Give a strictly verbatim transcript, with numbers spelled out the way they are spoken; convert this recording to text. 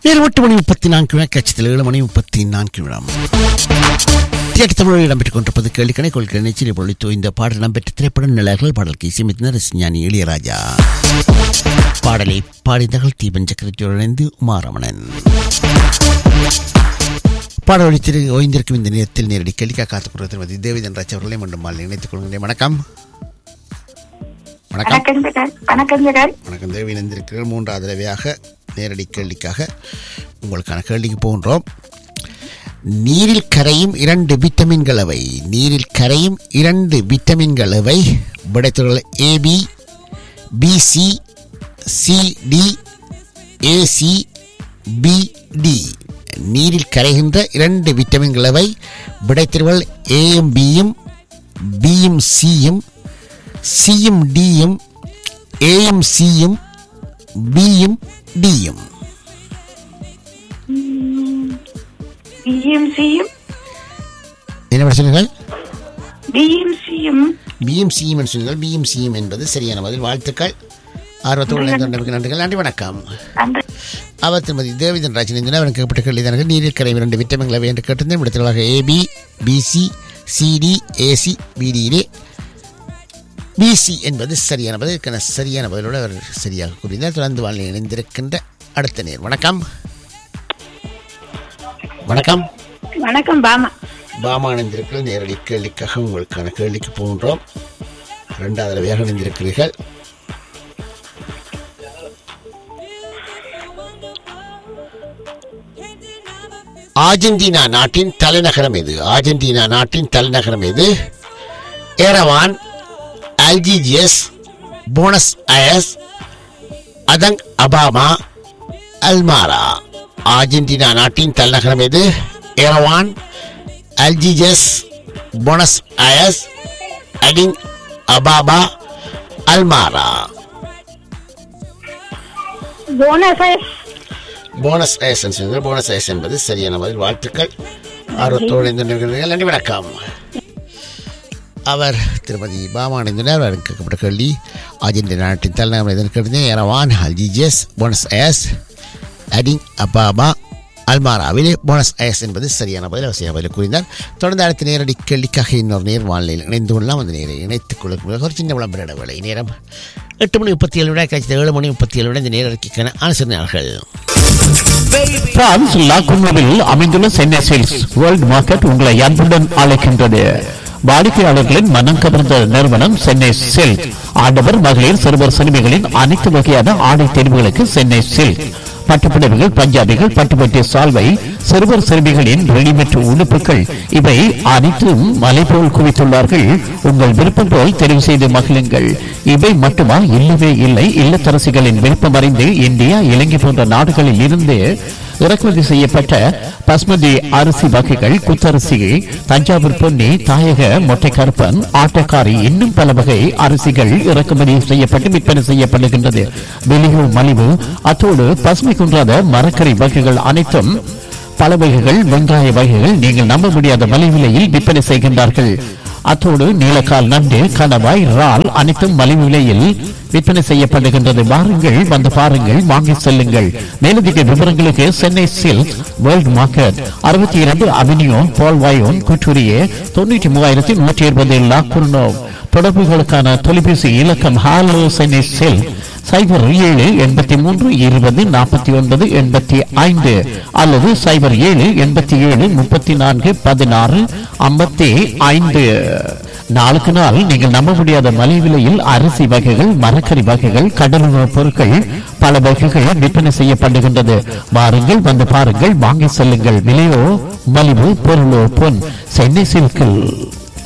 நேரம் எட்டு மணி முப்பத்தி நான்கு விழா கட்சத்தில் ஏழு மணி முப்பத்தி நான்கு விழா தியேட்டர் தமிழில் இடம்பெற்றுக் கொண்டிருப்பது கேள்விக்கணை கொள்கை நிச்சயம் பொழித்து இந்த பாடல் இடம்பெற்ற திரைப்பட நிலையர்கள் பாடலுக்கு இசையமைத்தனர் ஞானி இளையராஜா. பாடலை பாடியவர்கள் தீபன் சக்கரவர்த்தியோடு இணைந்து உமாரமணன். பாடல் திரு ஓய்ந்திருக்கும் இந்த நேரத்தில் நேரடி கேள்விக்காக காத்துக்கொண்டு திருமதி தேவிதன் ராஜ் அவர்களை மீண்டும் மாலை இணைத்துக் கொள்கிறேன். வணக்கம். வணக்கம் வணக்கம் தேவி இணைந்திருக்கிறீர்கள். மூன்றாவது தடவையாக நேரடி கேள்விக்காக உங்களுக்கான கேள்விக்கு போகின்றோம். நீரில் கரையும் இரண்டு விட்டமின்கள் அவை நீரில் கரையும் இரண்டு விட்டமின்கள் அவை விடைத்துறைகள் ஏபி பிசி சிடி ஏசி பிடி. நீரில் கரைகின்ற இரண்டு விட்டமின்கள் அவை விடைத்துறைகள் ஏயும் பியும் பியும் சியும் சியும் டியும் ஏயும் சியும் பியும் டியும். என்ன சொன்னீர்கள்? பிஎம்சியும் சொன்னீர்கள். பிஎம்சியும் என்பது சரியான பதில். வாழ்த்துக்கள். ஆர்வத்தோடு நன்றிகள். நன்றி, வணக்கம். அவர் திருமதி தேவிதன் ராஜன் அவருக்கு கேட்கப்பட்ட கேள்விதானர்கள் நீரில் கரையும் இரண்டு விட்டமின்கள் அவை என்று கேட்டிருந்தேன். விடத்திலாக AB PC CD AC பிடியிலே PC என்பது சரியான பதில். இதற்கான சரியான பதிலோடு அவர் சரியாக கூறினார். தொடர்ந்து வாழ்க்கை இணைந்திருக்கின்ற அடுத்த நேர். வணக்கம். வணக்கம் வணக்கம். பாமா பாமா இணைந்திருக்கிற நேரடி கேள்விக்காக உங்களுக்கான கேள்விக்கு போகின்றோம். இரண்டாவது தடவையாக இணைந்திருக்கிறீர்கள். அர்ஜென்டினா நாட்டின் தலைநகரம் எது? அர்ஜென்டினா நாட்டின் தலைநகரம் எது? ஏரவான், அல்ஜீஜியஸ், போனஸ் அயர்ஸ், அதங் அபாமா, அல்மாரா. அர்ஜென்டினா நாட்டின் தலைநகரம் எது? ஏரவான், அல்ஜீஜியஸ், bonus Aires, அடிங் Ababa, அல்மாரா. Bonus Aires. Bonus Aires bonus Aires என்பது சரியான பதில். வாழ்த்துக்கள். ஆர்வத்தோடு நன்றி, வணக்கம். அவர் திருமதி பாமா இணைந்தனர். அவருக்கு கேட்கப்பட்ட கேள்வி அர்ஜென்டினா நாட்டின் தலைநகரம் எதற்கு கேட்டது? ஏரவான், அல்ஜீஜியஸ், bonus Aires, அடிங் Ababa, அல்மாராவிலே bonus Aires என்பது சரியான பதில். அவசியம் பதில் கூறினார். தொடர்ந்து அடுத்த நேரடி கேள்விக்காக இன்னொரு நேர் வாழ்நிலையில் இணைந்து கொள்ளலாம். அந்த நேரை இணைத்துக் கொள்ள ஒரு சின்ன விளம்பர இடைவேளை. நேரம் எட்டு மணி முப்பத்தி ஏழு விட கழிச்சது ஏழு மணி முப்பத்தி ஏழு விட இந்த நேரடிக்கான அனுசரினார்கள். பிரான்ஸ் லாகுனோவில் அமைந்துள்ள சென்னை சேல்ஸ் வேர்ல்ட் மார்க்கெட் உங்களை அன்புடன் அழைக்கின்றது. வாடிக்கையாளர்களின் மனம் கவர்ந்த நிறுவனம் சென்னை சில்க். ஆடவர், மகளிர், சிறுவர், சிறுமிகளின் அனைத்து வகையான ஆடை தேர்வுகளுக்கு சென்னை சில்க். பட்டுப்புடவைகள், பஞ்சாபிகள், பட்டுப்பட்டி சால்வை, சிறுவர் சிறுமிகளின் ரெடிமேட் உடுப்புகள் இவை அனைத்தும் மலை போல் குவித்துள்ளார்கள். உங்கள் விருப்பம் போல் தெரிவு செய்து மகிழுங்கள். இவை மட்டுமா? இல்லவே இல்லை. இல்லத்தரசிகளின் விருப்பம் அறிந்து இந்தியா, இலங்கை போன்ற நாடுகளில் இருந்து இறக்குமதி செய்யப்பட்ட பஸ்மதி அரிசி வகைகள், குத்தரிசி, தஞ்சாவூர் பொன்னி, தாயக மொட்டை கருப்பன், ஆட்டக்காரி இன்னும் பல வகை அரிசிகள் இறக்குமதி செய்யப்பட்டு விற்பனை செய்யப்படுகின்றது. வெளியோ மலிவு. அத்தோடு பசுமை குன்றாத மரக்கறி வகைகள் அனைத்தும் பல வகைகள், வெங்காய வகைகள் நீங்கள் நம்ப முடியாத மலிவு விலையில் விற்பனை செய்கின்றார்கள். அத்தோடு நீலக்கால், நண்டு, கணவாய், இறால் அனைத்தும் மலிவு விலையில் விற்பனை செய்யப்படுகின்றது. வாருங்கள், வந்து பாருங்கள், வாங்கி செல்லுங்கள். மேலதிக விவரங்களுக்கு சென்னை சில்க் வேர்ல்ட் மார்க்கெட், அறுபத்தி இரண்டு அவென்யூ பால்வாயோன், குற்றூரியே, தொண்ணூற்றி மூவாயிரத்தி நூற்றி இருபது லாக்குர்னோ. தொடர்புகளுக்கான தொலைபேசி இலக்கம் ஹாலோ சென்னை சில்க் சைபர் ஏழு எண்பத்தி மூன்று இருபது நாற்பத்தி ஒன்பது எண்பத்தி ஐந்து அல்லது சைபர் ஏழு எண்பத்தி ஏழு முப்பத்தி நான்கு பதினாறு ஐம்பத்தி ஐந்து. நாளுக்கு நாள் நீங்கள் நம்ப முடியாத மலிவு விலையில் அரிசி வகைகள், மரக்கறி வகைகள், கடலுணவுப் பொருட்கள் பல வகைகள் விற்பனை செய்யப்படுகின்றது. வாருங்கள், வந்து பாருங்கள், வாங்கி செல்லுங்கள். விலையோ மலிவு, பொருளோ பொன். சென்னை சில்கில்.